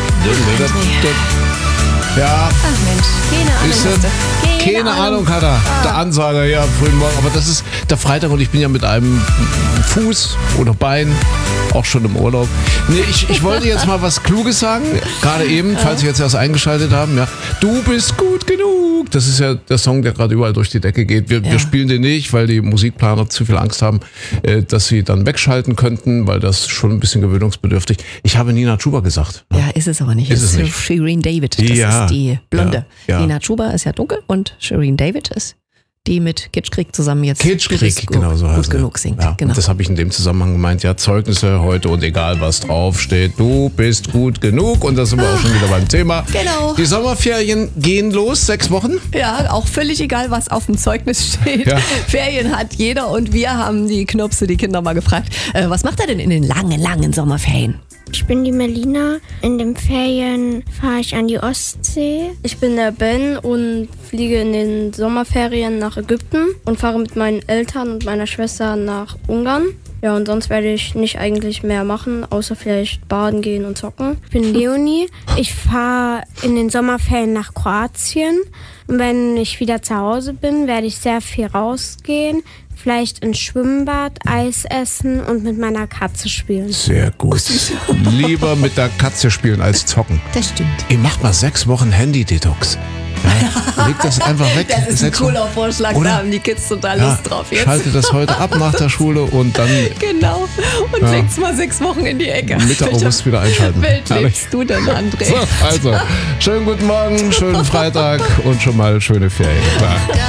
Ja. Ach Mensch, Keine Ahnung hat er. Der Ansager, ja, frühen Morgen. Aber das ist der Freitag und ich bin ja mit einem Fuß oder Bein auch schon im Urlaub. Nee, ich wollte jetzt mal was Kluges sagen. Gerade eben, falls Sie jetzt erst eingeschaltet haben. Ja, du bist gut genug. Das ist ja der Song, der gerade überall durch die Decke geht. Wir spielen den nicht, weil die Musikplaner zu viel Angst haben, dass sie dann wegschalten könnten, weil das schon ein bisschen gewöhnungsbedürftig. Ich habe Nina Chuba gesagt. Ja, ist es aber nicht. Ist es ist nicht. Shireen David. Das ist die Blonde. Ja. Nina Chuba ist ja dunkel und Shireen David ist die mit Kitschkrieg zusammen jetzt Kitschkrieg, genau so heißt gut er. genug singt. Ja, Genau. und das habe ich in dem Zusammenhang gemeint. Ja, Zeugnisse heute und egal was draufsteht, du bist gut genug. Und da sind wir auch schon wieder beim Thema. Genau. Die Sommerferien gehen los, 6 Wochen. Ja, auch völlig egal, was auf dem Zeugnis steht. Ja. Ferien hat jeder und wir haben die Knopse, die Kinder mal gefragt. Was macht er denn in den langen Sommerferien? Ich bin die Melina. In den Ferien fahre ich an die Ostsee. Ich bin der Ben und fliege in den Sommerferien nach Ägypten und fahre mit meinen Eltern und meiner Schwester nach Ungarn. Ja, und sonst werde ich nicht eigentlich mehr machen, außer vielleicht baden gehen und zocken. Ich bin Leonie. Ich fahre in den Sommerferien nach Kroatien. Und wenn ich wieder zu Hause bin, werde ich sehr viel rausgehen. Vielleicht ins Schwimmbad, Eis essen und mit meiner Katze spielen. Sehr gut. Lieber mit der Katze spielen als zocken. Das stimmt. Ihr macht mal 6 Wochen Handy-Detox. Ja, legt das einfach weg. Das ist ein 6 Wochen. cooler Vorschlag, Oder? da haben die Kids total Lust drauf jetzt. Schaltet das heute ab nach der Schule und dann Genau. Und legt's mal 6 Wochen in die Ecke. Mitte August wieder einschalten. Welt Herrlich. lebst du denn, André? So, also, schönen guten Morgen, schönen Freitag und schon mal schöne Ferien. Klar.